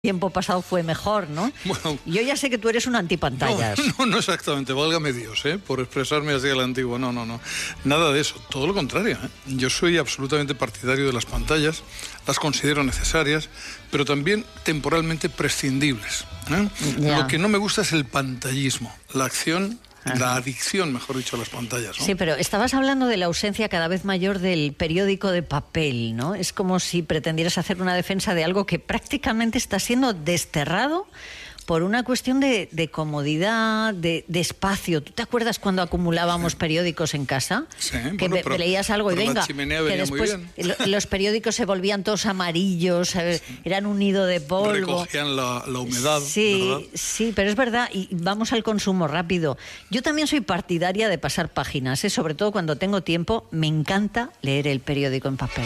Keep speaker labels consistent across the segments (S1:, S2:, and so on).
S1: tiempo pasado fue mejor, ¿no?
S2: Bueno,
S1: yo ya sé que tú eres un antipantallas.
S2: No exactamente, válgame Dios, por expresarme así a la antigua, no. Nada de eso, todo lo contrario, Yo soy absolutamente partidario de las pantallas, las considero necesarias, pero también temporalmente prescindibles. Lo que no me gusta es el pantallismo, la acción... La adicción, mejor dicho, a las pantallas, ¿no?
S1: Sí, pero estabas hablando de la ausencia cada vez mayor del periódico de papel, ¿no? Es como si pretendieras hacer una defensa de algo que prácticamente está siendo desterrado por una cuestión de comodidad, de espacio. ¿Tú te acuerdas cuando acumulábamos periódicos en casa?
S2: Sí,
S1: que leías algo y venga,
S2: que
S1: después los periódicos se volvían todos amarillos, eran un nido de polvo.
S2: Recogían la humedad,
S1: sí,
S2: ¿verdad?
S1: Sí, pero es verdad, y vamos al consumo rápido. Yo también soy partidaria de pasar páginas, sobre todo cuando tengo tiempo. Me encanta leer el periódico en papel.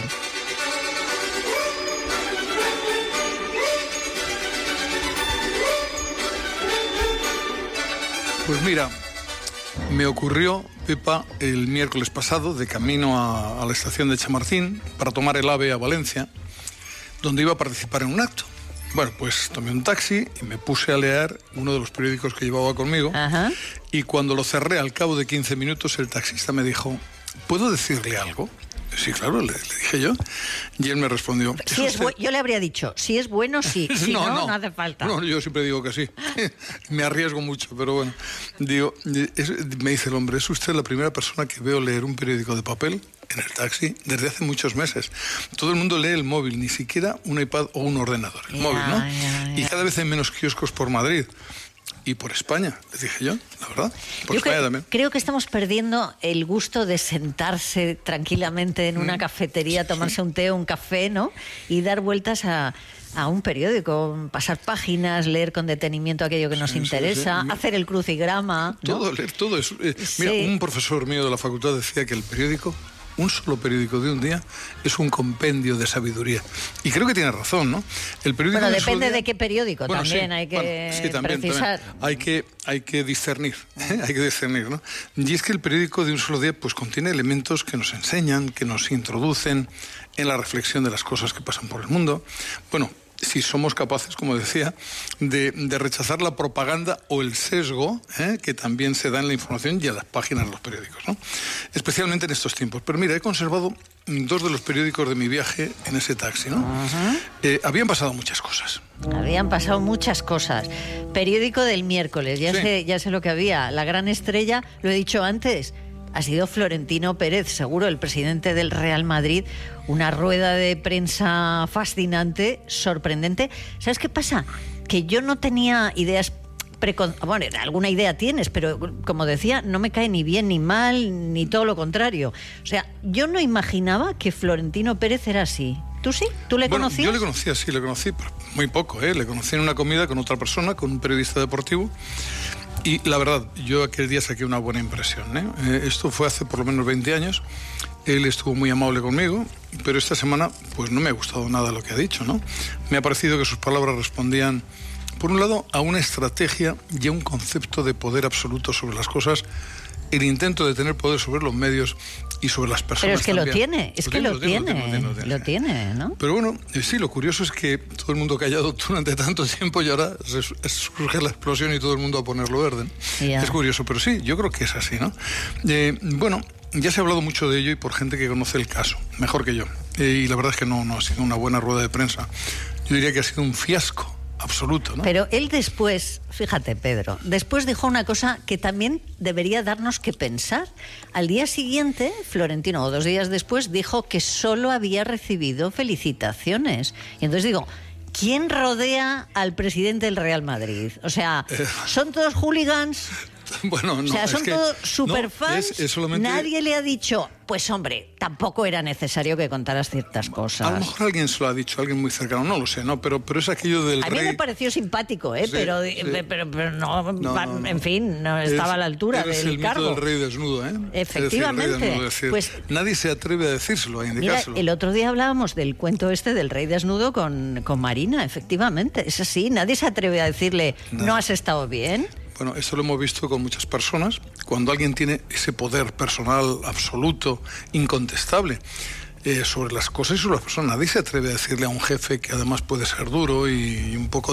S2: Pues mira, me ocurrió, Pepa, el miércoles pasado, de camino a la estación de Chamartín, para tomar el AVE a Valencia, donde iba a participar en un acto. Bueno, pues tomé un taxi y me puse a leer uno de los periódicos que llevaba conmigo. Ajá. Y cuando lo cerré, al cabo de 15 minutos, el taxista me dijo, ¿puedo decirle algo? Sí, claro, le dije yo. Y él me respondio...
S1: yo le habría dicho, si es bueno, sí. Si no hace falta.
S2: No, yo siempre digo que sí. Me arriesgo mucho, pero bueno. Me dice el hombre, es usted la primera persona que veo leer un periódico de papel en el taxi desde hace muchos meses. Todo el mundo lee el móvil, ni siquiera un iPad o un ordenador. El móvil, ¿no? Y cada vez hay menos kioscos por Madrid. Y por España, les dije yo, la verdad. Por España también.
S1: Creo que estamos perdiendo el gusto de sentarse tranquilamente en una cafetería, tomarse un té o un café, ¿no? Y dar vueltas a un periódico, pasar páginas, leer con detenimiento aquello que nos interesa, hacer el crucigrama, ¿no?
S2: Leer todo eso. Mira, un profesor mío de la facultad decía que el periódico, un solo periódico de un día, es un compendio de sabiduría. Y creo que tiene razón, ¿no? El periódico
S1: depende de qué periódico, también hay que precisar.
S2: También. Hay que discernir, hay que discernir, ¿no? Y es que el periódico de un solo día pues contiene elementos que nos enseñan, que nos introducen en la reflexión de las cosas que pasan por el mundo. Bueno, si somos capaces, como decía, de rechazar la propaganda o el sesgo que también se da en la información y en las páginas de los periódicos, ¿no? Especialmente en estos tiempos. Pero mira, he conservado 2 de los periódicos de mi viaje en ese taxi, ¿no? Habían pasado muchas cosas. Periódico del miércoles, ya sé lo que había. La gran estrella, lo he dicho antes, ha sido Florentino Pérez, seguro, el presidente del Real Madrid. Una rueda de prensa fascinante, sorprendente. ¿Sabes qué pasa? Que yo no tenía ideas bueno, alguna idea tienes, pero como decía, no me cae ni bien ni mal, ni todo lo contrario. O sea, yo no imaginaba que Florentino Pérez era así. ¿Tú sí? ¿Tú le conocías? Yo le conocí, pero muy poco, Le conocí en una comida con otra persona, con un periodista deportivo. Y la verdad, yo aquel día saqué una buena impresión, Esto fue hace por lo menos 20 años. Él estuvo muy amable conmigo, pero esta semana pues no me ha gustado nada lo que ha dicho, ¿no? Me ha parecido que sus palabras respondían, por un lado, a una estrategia y a un concepto de poder absoluto sobre las cosas, el intento de tener poder sobre los medios y sobre las personas.
S1: Pero es que
S2: también.
S1: Lo tiene, ¿no?
S2: Pero bueno, sí, lo curioso es que todo el mundo callado durante tanto tiempo y ahora surge la explosión y todo el mundo a ponerlo verde. Yeah. Es curioso, pero sí, yo creo que es así, ¿no? Bueno, ya se ha hablado mucho de ello y por gente que conoce el caso, mejor que yo. Y la verdad es que no ha sido una buena rueda de prensa. Yo diría que ha sido un fiasco absoluto, ¿no?
S1: Pero él después, fíjate, Pedro, después dijo una cosa que también debería darnos que pensar. Al día siguiente, Florentino, o 2 días después, dijo que solo había recibido felicitaciones. Y entonces digo, ¿quién rodea al presidente del Real Madrid? O sea, ¿son todos hooligans?
S2: Bueno, no,
S1: o sea, son todos superfans.
S2: Solamente...
S1: Nadie le ha dicho, pues hombre, tampoco era necesario que contaras ciertas cosas.
S2: A lo mejor alguien se lo ha dicho, alguien muy cercano, no lo sé, ¿no? Pero es aquello del rey.
S1: A mí me pareció simpático,
S2: Sí,
S1: pero
S2: no.
S1: En fin, no estaba a la altura del cargo.
S2: El mito del rey desnudo,
S1: Efectivamente.
S2: Pues nadie se atreve a decírselo, a indicárselo.
S1: Mira, el otro día hablábamos del cuento del rey desnudo con Marina, efectivamente, es así, nadie se atreve a decirle, ¿no has estado bien?
S2: Bueno, esto lo hemos visto con muchas personas. Cuando alguien tiene ese poder personal absoluto, incontestable,
S3: sobre las cosas y sobre las personas. Nadie se atreve a decirle a un jefe, que además puede ser duro y un poco